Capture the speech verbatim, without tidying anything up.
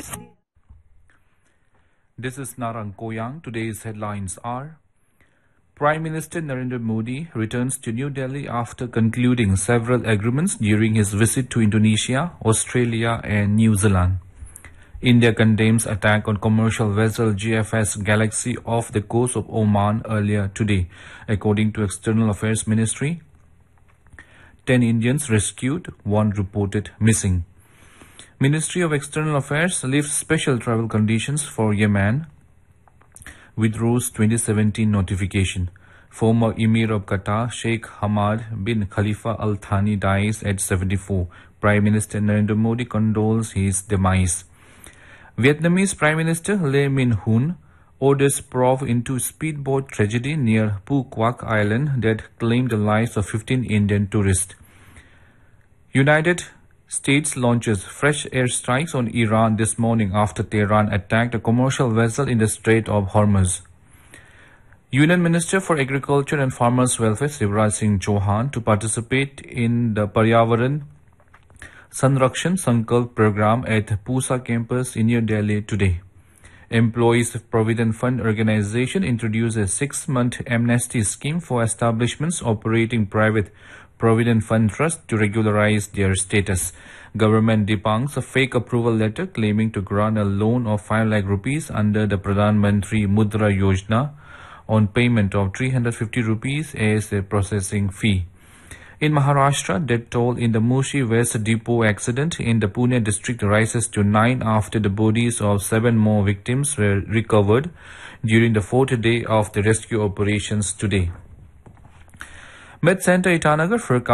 This is Narang Koyang. Today's headlines are: Prime Minister Narendra Modi returns to New Delhi after concluding several agreements during his visit to Indonesia, Australia and New Zealand. India condemns attack on commercial vessel G F S Galaxy off the coast of Oman earlier today, according to External Affairs Ministry. Ten Indians rescued, one reported missing. Ministry of External Affairs lifts special travel conditions for Yemen, withdraws twenty seventeen notification. Former Emir of Qatar, Sheikh Hamad bin Khalifa Al Thani dies at seventy-four. Prime Minister Narendra Modi condoles his demise. Vietnamese Prime Minister Le Minh Hoon orders probe into speedboat tragedy near Phu Quoc Island that claimed the lives of fifteen Indian tourists. United States launches fresh airstrikes on Iran this morning after Tehran attacked a commercial vessel in the Strait of Hormuz. Union Minister for Agriculture and Farmers' Welfare Shivraj Singh Chauhan to participate in the Paryavaran Sanrakshan Sankalp program at Pusa campus in New Delhi today. Employees Provident Fund Organization introduced a six-month amnesty scheme for establishments operating private Provident Fund Trust to regularize their status. Government debunks a fake approval letter claiming to grant a loan of five lakh rupees under the Pradhan Mantri Mudra Yojana on payment of three hundred fifty rupees as a processing fee. In Maharashtra, death toll in the Mushi West Depot accident in the Pune district rises to nine after the bodies of seven more victims were recovered during the fourth day of the rescue operations today. Med Center Itanagar for